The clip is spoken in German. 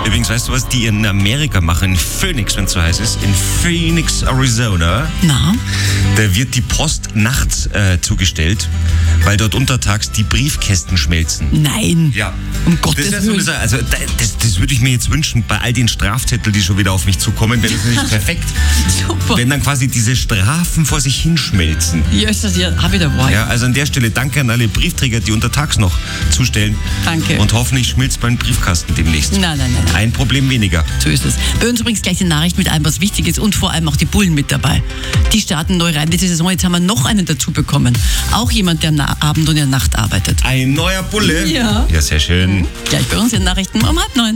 Übrigens, weißt du, was die in Amerika machen? In Phoenix, wenn es so heiß ist. In Phoenix, Arizona. Na? Da wird die Post nachts zugestellt, weil dort untertags die Briefkästen schmelzen. Nein. Ja. Um Gottes Das wäre so Willen. also das würde ich mir jetzt wünschen, bei all den Strafzetteln, die schon wieder auf mich zukommen, wäre das natürlich perfekt. Super. Wenn dann quasi diese Strafen vor sich hinschmelzen. Ja, ist das ja auch wieder wahr. Ja, also an der Stelle danke an alle Briefträger, die untertags noch zustellen. Danke. Und hoffentlich schmilzt mein Briefkasten demnächst. Nein. Ein Problem weniger. So ist es. Bei uns übrigens gleich die Nachricht mit allem, was wichtig ist und vor allem auch die Bullen mit dabei. Die starten neu rein diese Saison. Jetzt haben wir noch einen dazu bekommen. Auch jemand, der am Abend und in der Nacht arbeitet. Ein neuer Bulle? Ja. Ja, sehr schön. Gleich bei uns in den Nachrichten um 8:30.